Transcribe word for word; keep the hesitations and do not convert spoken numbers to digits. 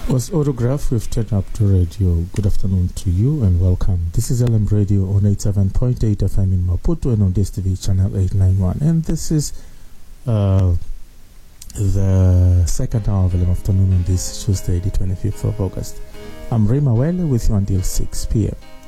Was Autograph with Turn Up to Radio. Good afternoon to you and welcome. This is L M Radio on eighty-seven point eight F M in Maputo and on D S T V channel eight ninety-one. And this is uh, the second hour of L M Afternoon on this Tuesday, the twenty-fifth of August. I'm Ray Mawele with you until six p m